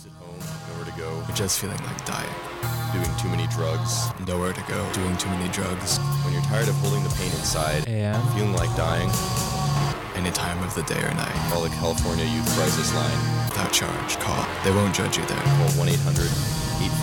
At home, nowhere to go. You're just feeling like dying. Doing too many drugs. Nowhere to go. Doing too many drugs. When you're tired of holding the pain inside. And feeling like dying. Any time of the day or night. Call the California Youth Crisis Line. Without charge. Call. They won't judge you there. Call 1-800-8